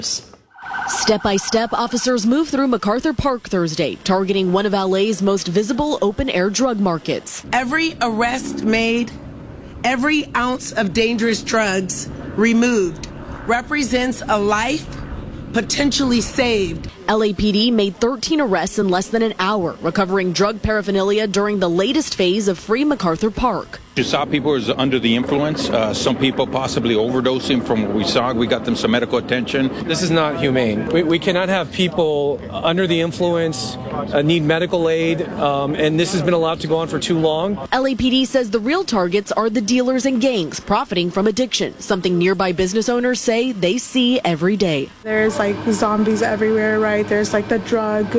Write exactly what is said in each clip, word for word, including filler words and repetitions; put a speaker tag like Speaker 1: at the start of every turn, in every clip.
Speaker 1: Step by step, officers move through MacArthur Park Thursday, targeting one of L A's most visible open-air drug markets.
Speaker 2: Every arrest made, every ounce of dangerous drugs removed represents a life potentially saved.
Speaker 1: L A P D made thirteen arrests in less than an hour, recovering drug paraphernalia during the latest phase of Free MacArthur Park.
Speaker 3: You saw people was under the influence. Uh, some people possibly overdosing from what we saw. We got them some medical attention.
Speaker 4: This is not humane. We, we cannot have people under the influence, uh, need medical aid, um, and this has been allowed to go on for too long.
Speaker 1: L A P D says the real targets are the dealers and gangs profiting from addiction, something nearby business owners say they see every day.
Speaker 5: There's like zombies everywhere, right? There's like the drug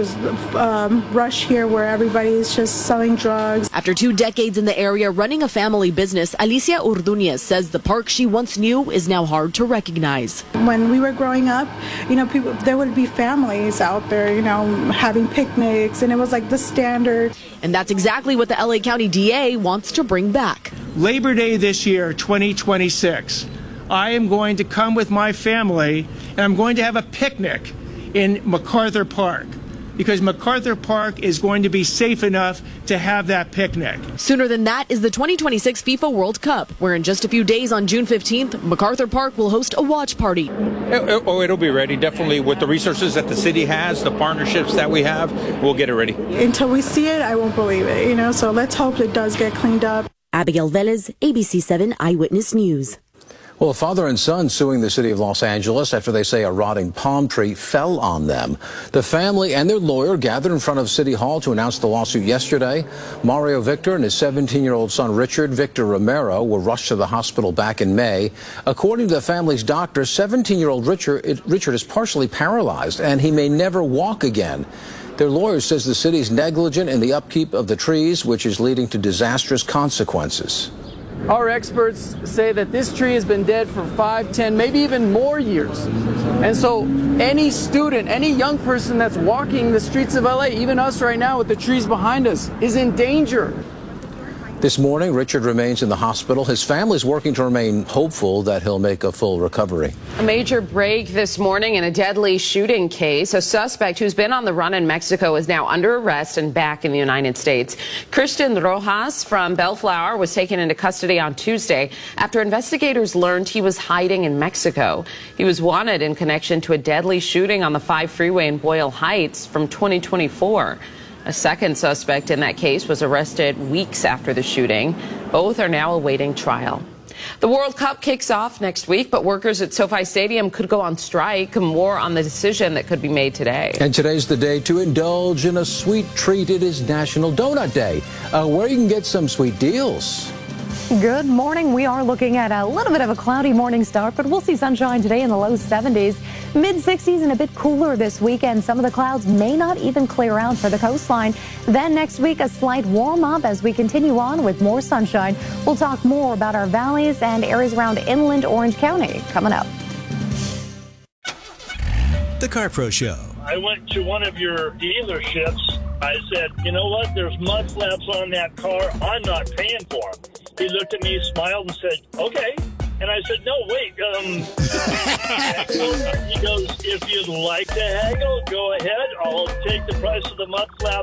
Speaker 5: um, rush here where everybody's just selling drugs.
Speaker 1: After two decades in the area running a family business, Alicia Ordunez says the park she once knew is now hard to recognize.
Speaker 5: When we were growing up, you know, people, there would be families out there, you know, having picnics, and it was like the standard.
Speaker 1: And that's exactly what the L A County D A wants to bring back.
Speaker 6: Labor Day this year, twenty twenty-six, I am going to come with my family and I'm going to have a picnic in MacArthur Park, because MacArthur Park is going to be safe enough to have that picnic.
Speaker 1: Sooner than that is the twenty twenty-six FIFA World Cup, where in just a few days on June fifteenth, MacArthur Park will host a watch party.
Speaker 3: Oh, it'll be ready. Definitely with the resources that the city has, the partnerships that we have, we'll get it ready.
Speaker 5: Until we see it, I won't believe it, you know, so let's hope it does get cleaned up.
Speaker 1: Abigail Velez, A B C seven Eyewitness News.
Speaker 7: Well, a father and son suing the city of Los Angeles after they say a rotting palm tree fell on them. The family and their lawyer gathered in front of City Hall to announce the lawsuit yesterday. Mario Victor and his seventeen-year-old son Richard Victor Romero were rushed to the hospital back in May. According to the family's doctor, seventeen-year-old Richard, Richard is partially paralyzed and he may never walk again. Their lawyer says the city is negligent in the upkeep of the trees, which is leading to disastrous consequences.
Speaker 8: Our experts say that this tree has been dead for five, ten, maybe even more years. And so any student, any young person that's walking the streets of L A, even us right now with the trees behind us, is in danger.
Speaker 7: This morning, Richard remains in the hospital. His family's working to remain hopeful that he'll make a full recovery.
Speaker 9: A major break this morning in a deadly shooting case. A suspect who's been on the run in Mexico is now under arrest and back in the United States. Christian Rojas from Bellflower was taken into custody on Tuesday after investigators learned he was hiding in Mexico. He was wanted in connection to a deadly shooting on the five freeway in Boyle Heights from twenty twenty-four. A second suspect in that case was arrested weeks after the shooting. Both are now awaiting trial. The World Cup kicks off next week, but workers at SoFi Stadium could go on strike. More on the decision that could be made today.
Speaker 7: And today's the day to indulge in a sweet treat. It is National Donut Day, uh, where you can get some sweet deals.
Speaker 10: Good morning. We are looking at a little bit of a cloudy morning start, but we'll see sunshine today in the low seventies, mid sixties, and a bit cooler this weekend. Some of the clouds may not even clear out for the coastline. Then next week, a slight warm up as we continue on with more sunshine. We'll talk more about our valleys and areas around inland Orange County coming up.
Speaker 11: The CarPro Show.
Speaker 12: I went to one of your dealerships. I said, you know what? There's mud flaps on that car. I'm not paying for them. He looked at me, smiled, and said, okay. And I said, no, wait. Um, he goes, if you'd like to haggle, go ahead. I'll take the price of the mud flap